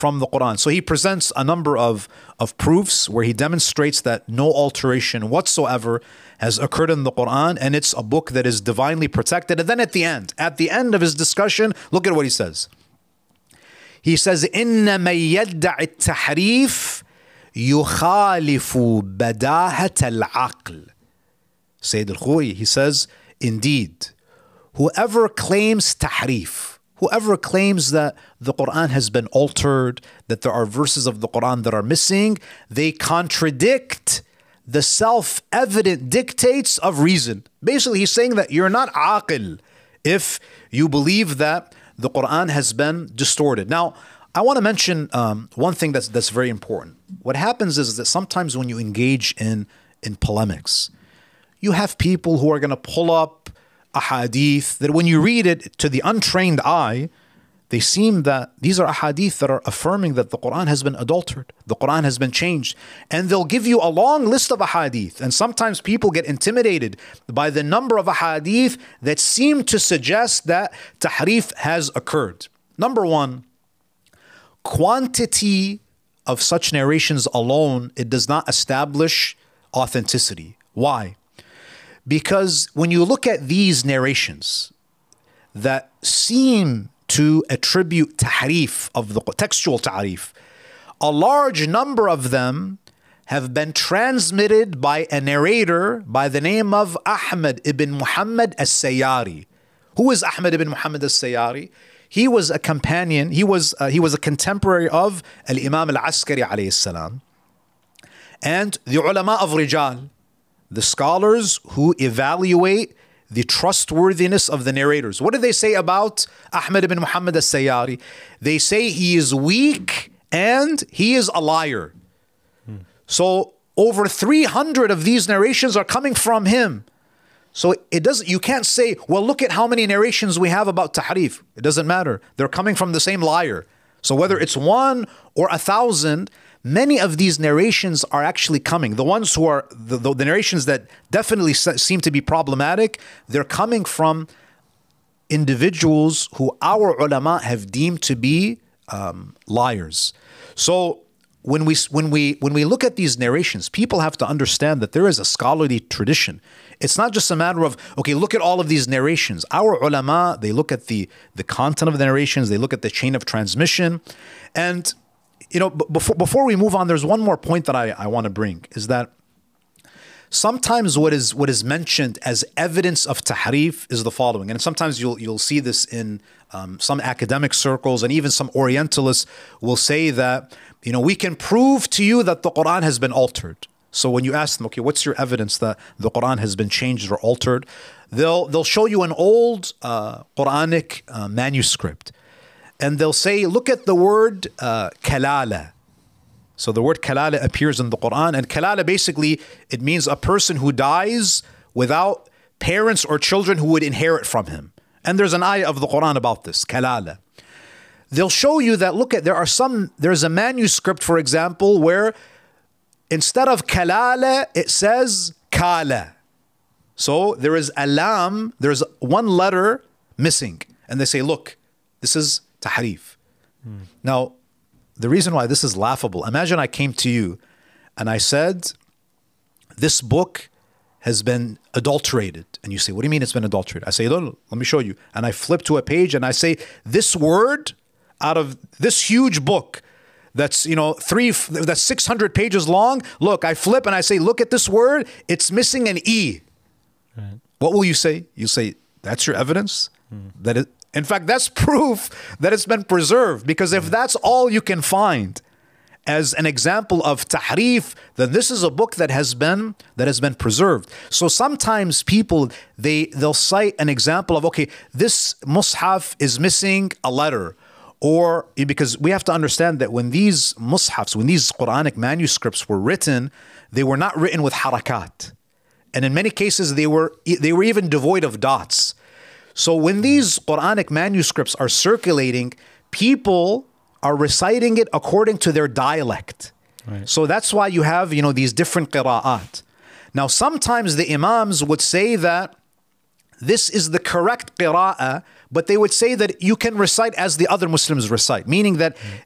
from the Quran. So he presents a number of proofs where he demonstrates that no alteration whatsoever has occurred in the Quran, and it's a book that is divinely protected. And then at the end of his discussion, look at what he says. He says, إِنَّ مَن يَدَّعِ التَّحْرِيفِ يُخَالِفُ بَدَاهَةَ الْعَقْلِ. Sayyid al-Khoury, he says, indeed, whoever claims tahrif, whoever claims that the Quran has been altered, that there are verses of the Quran that are missing, they contradict the self-evident dictates of reason. Basically, he's saying that you're not aqil if you believe that the Quran has been distorted. Now, I want to mention one thing that's very important. What happens is that sometimes when you engage in polemics, you have people who are going to pull up a hadith that when you read it to the untrained eye, they seem that these are ahadith that are affirming that the Quran has been adulterated, the Quran has been changed. And they'll give you a long list of ahadith. And sometimes people get intimidated by the number of ahadith that seem to suggest that tahrif has occurred. Number one, quantity of such narrations alone, it does not establish authenticity. Why? Because when you look at these narrations that seem to attribute tahrif of the textual tahrif, a large number of them have been transmitted by a narrator by the name of Ahmad ibn Muhammad as-Sayyari. Who is Ahmad ibn Muhammad as-Sayyari? He was a companion, he was a contemporary of Al-Imam al-Askari alayhi salam. And the ulama of Rijal, the scholars who evaluate the trustworthiness of the narrators. What do they say about Ahmad ibn Muhammad as-Sayyari? They say he is weak and he is a liar. So over 300 of these narrations are coming from him. So you can't say, well, look at how many narrations we have about tahrif. It doesn't matter. They're coming from the same liar. So whether it's 1 or 1,000, many of these narrations are actually coming. The ones who are, the narrations that definitely seem to be problematic, they're coming from individuals who our ulama have deemed to be liars. So when we look at these narrations, people have to understand that there is a scholarly tradition. It's not just a matter of, okay, look at all of these narrations. Our ulama, they look at the content of the narrations, they look at the chain of transmission. And, you know, before we move on, there's one more point that I want to bring, is that sometimes what is mentioned as evidence of tahrif is the following. And sometimes you'll see this in some academic circles, and even some Orientalists will say that, you know, we can prove to you that the Quran has been altered. So when you ask them, okay, what's your evidence that the Quran has been changed or altered? They'll show you an old Quranic manuscript, and they'll say, look at the word kalala. So the word kalala appears in the Quran, and kalala basically, it means a person who dies without parents or children who would inherit from him. And there's an ayah of the Quran about this, kalala. They'll show you that, look at, there's a manuscript, for example, where instead of kalala, it says kala. So there is a lam, there's one letter missing. And they say, look, this is tahrif. Now, the reason why this is laughable, imagine I came to you and I said, this book has been adulterated. And you say, what do you mean it's been adulterated? I say, no, let me show you. And I flip to a page and I say, this word out of this huge book that's, you know, that's 600 pages long. Look, I flip and I say, look at this word. It's missing an E. Right. What will you say? You say, that's your evidence? That it, in fact, that's proof that it's been preserved. Because if that's all you can find as an example of tahrif, then this is a book that has been preserved. So sometimes people, they'll cite an example of, okay, this mushaf is missing a letter. Or, because we have to understand that when these mushafs, when these Quranic manuscripts were written, they were not written with harakat. And in many cases, they were even devoid of dots. So when these Quranic manuscripts are circulating, people are reciting it according to their dialect. Right. So that's why you have, you know, these different qira'at. Now, sometimes the imams would say that this is the correct qira'ah, but they would say that you can recite as the other Muslims recite, meaning that